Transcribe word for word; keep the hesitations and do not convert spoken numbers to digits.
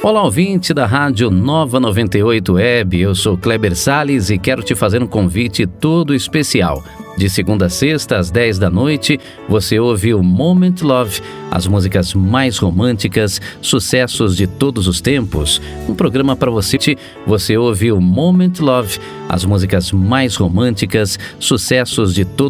Olá, ouvinte da Rádio Nova noventa e oito Web, eu sou Kleber Salles e quero te fazer um convite todo especial. De segunda a sexta, às dez da noite, você ouve o Moment Love, as músicas mais românticas, sucessos de todos os tempos. Um programa para você, você ouve o Moment Love, as músicas mais românticas, sucessos de todos